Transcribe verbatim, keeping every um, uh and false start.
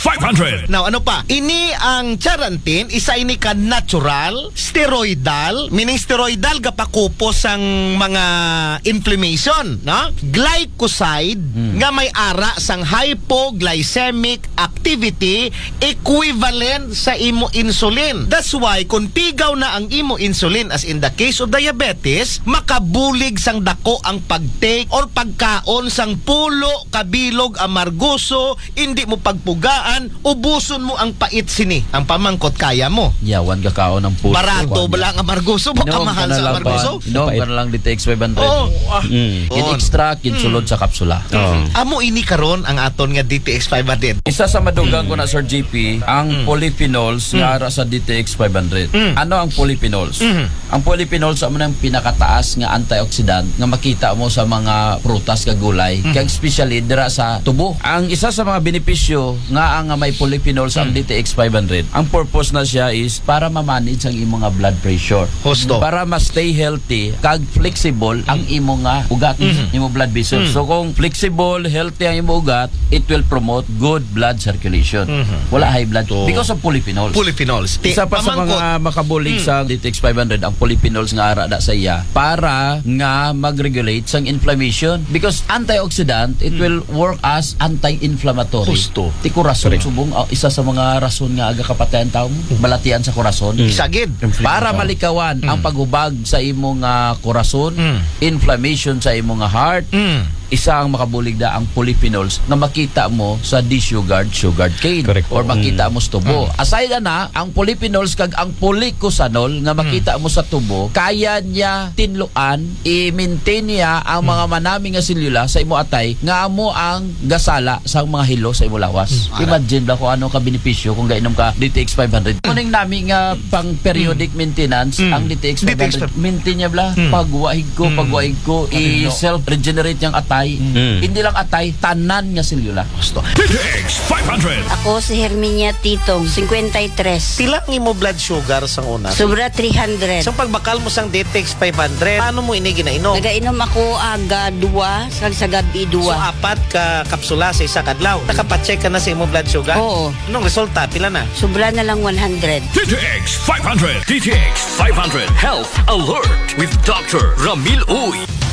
five hundred. Now, ano pa? Ini ang Charantin, isa ini ka natural, steroidal, meaning steroidal kapakupos ang mga inflammation, no? Glycoside, Hmm. nga may ara sang hypoglycemic activity equivalent sa imo insulin. That's why, kung pigaw na ang imo insulin, as in the case of diabetes, makabulig sang dako ang pagtake or pagkaon sang pulo, kabilog, amargoso, hindi mo pagpugaan, ubuson mo ang pait sini. Ang pamangkot kaya mo. Yawan ka kaon ng pulo. Barato ba lang amargoso? Baka mahal sa amargoso? No, ka na lang D T X five hundred. Oo. Ah. Mm. In-extract, in-sulod sa kapsula. Amo ini karon ang aton nga D T X five hundred. Isa sa madugang ko na Sir G P, ang polyphenols nga ara sa D T X five hundred. Ano ang polyphenols? Ang polyphenols amo nang pinakataas nga antioxidant nga makita mo sa mga prutas kag gulay, kag especially dira sa tubo. Ang isa sa mga benepisyo nga ang may polyphenols ang D T X five hundred. Ang purpose na siya is para ma-manage ang imong nga blood pressure. Husto. Para ma-stay healthy kag flexible ang imo nga ugat, imo blood vessels. So kung flexible, healthy ang imo ugat, it will promote good blood circulation. Wala high blood To. because of polyphenols. Polyphenols. Ti- Isa pa sa pamangkot. mga makabulig sa D T X five hundred ang polyphenols nga ara da sa iya para nga mag-regulate sang inflammation because antioxidant it will work as anti-inflammatory. Husto. Ti kurason subong ah, isa sa mga rason nga aga kapatayan tawo mo balatian sa kurason. Isagid. Para malikawan ang paghubag sa imong nga kurason, inflammation sa imong nga heart, Mm. isa ang makabulig da ang polyphenols na makita mo sa desugared sugared cane. Correct. Or makita mo sa tubo. Aside na, ang polyphenols kag ang polycosanol nga makita mo sa tubo, kaya niya tinluan, i-maintain niya ang mga manami nga selula sa imo atay nga amo ang gasala sa mga hilo sa imo lawas. Imagine ba kung ano ka benepisyo kung gainom ka D T X five hundred. Kuning nami nga pang periodic maintenance ang D T X five hundred. Maintain niya bla, pagwaig ko, pagwaig ko, i-self-regenerate yung atay. Hindi lang atay, tanan nga selula. D T X five hundred. Ako si Herminia Titong, fifty-three. Pilang imo blood sugar sang una? Sobra three hundred. Sa pagbakal mo sang D T X five hundred, paano mo ini ginainom? Nagainom ako aga dua, sa, sa gabi So dua. apat ka kapsula sa isa kadlaw. Nakapacheck ka na sa imo blood sugar? Oo. Anong resulta? Pila na? Sobra na lang one hundred. D T X five hundred. D T X five hundred Health Alert with Doctor Ramil Uy.